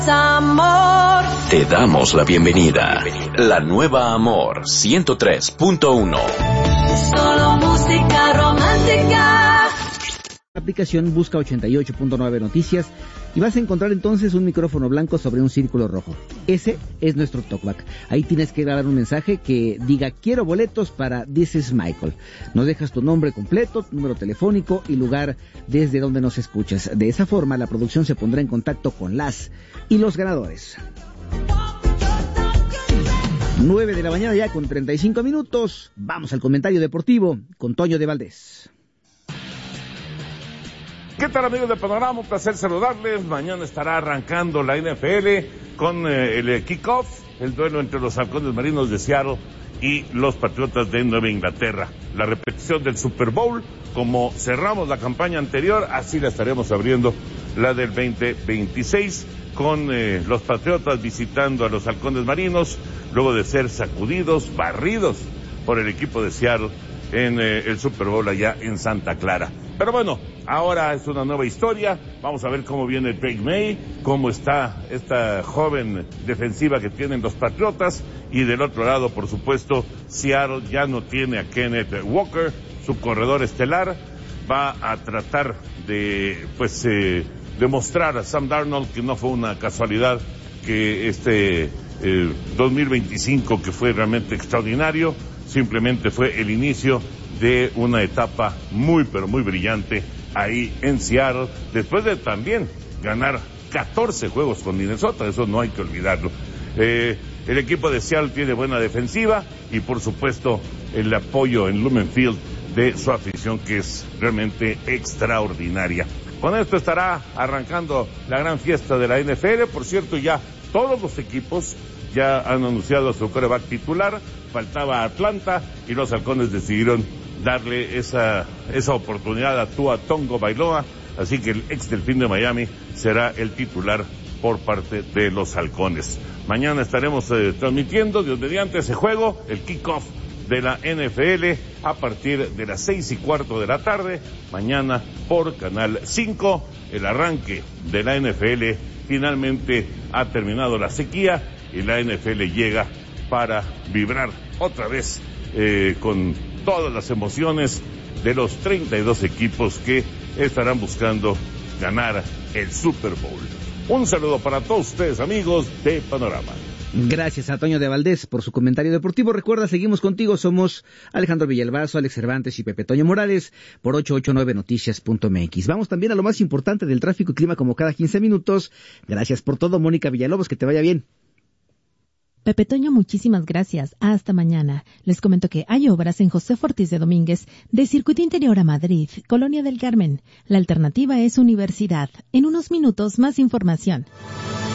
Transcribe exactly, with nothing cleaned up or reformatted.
Amor. Te damos la bienvenida. La nueva Amor ciento tres punto uno. Solo música romántica. La aplicación busca ochenta y ocho punto nueve Noticias y vas a encontrar entonces un micrófono blanco sobre un círculo rojo. Ese es nuestro talkback. Ahí tienes que grabar un mensaje que diga quiero boletos para This is Michael. Nos dejas tu nombre completo, número telefónico y lugar desde donde nos escuchas. De esa forma la producción se pondrá en contacto con las y los ganadores. nueve de la mañana ya con treinta y cinco minutos. Vamos al comentario deportivo con Toño de Valdés. ¿Qué tal, amigos de Panorama? Un placer saludarles. Mañana estará arrancando la N F L con eh, el kickoff, el duelo entre los Halcones Marinos de Seattle y los Patriotas de Nueva Inglaterra. La repetición del Super Bowl, como cerramos la campaña anterior, así la estaremos abriendo la del veinte veintiséis, con eh, los Patriotas visitando a los Halcones Marinos, luego de ser sacudidos, barridos por el equipo de Seattle en eh, el Super Bowl allá en Santa Clara. Pero bueno, ahora es una nueva historia. Vamos a ver cómo viene Drake May, cómo está esta joven defensiva que tienen los Patriotas. Y del otro lado, por supuesto, Seattle ya no tiene a Kenneth Walker, su corredor estelar. Va a tratar de, pues, eh, demostrar a Sam Darnold que no fue una casualidad, que este eh, dos mil veinticinco, que fue realmente extraordinario, simplemente fue el inicio de una etapa muy, pero muy brillante ahí en Seattle, después de también ganar catorce juegos con Minnesota, eso no hay que olvidarlo. Eh, el equipo de Seattle tiene buena defensiva y, por supuesto, el apoyo en Lumen Field de su afición, que es realmente extraordinaria. Con esto estará arrancando la gran fiesta de la N F L. Por cierto, ya todos los equipos ya han anunciado a su quarterback titular. Faltaba Atlanta y los Halcones decidieron darle esa esa oportunidad a Tua Tagovailoa, así que el ex delfín de Miami será el titular por parte de los Halcones. Mañana estaremos eh, transmitiendo, Dios mediante, ese juego, el kickoff de la N F L, a partir de las seis y cuarto de la tarde, mañana por Canal cinco. El arranque de la N F L, finalmente ha terminado la sequía y la N F L llega para vibrar otra vez eh, con todas las emociones de los treinta y dos equipos que estarán buscando ganar el Super Bowl. Un saludo para todos ustedes, amigos de Panorama. Gracias a Toño de Valdés por su comentario deportivo. Recuerda, seguimos contigo, somos Alejandro Villalbazo, Alex Cervantes y Pepe Toño Morales por ochocientos ochenta y nueve noticias punto m x. Vamos también a lo más importante del tráfico y clima, como cada quince minutos. Gracias por todo, Mónica Villalobos, que te vaya bien. Pepe Toño, muchísimas gracias. Hasta mañana. Les comento que hay obras en José Ortiz de Domínguez, de Circuito Interior a Madrid, Colonia del Carmen. La alternativa es Universidad. En unos minutos, más información.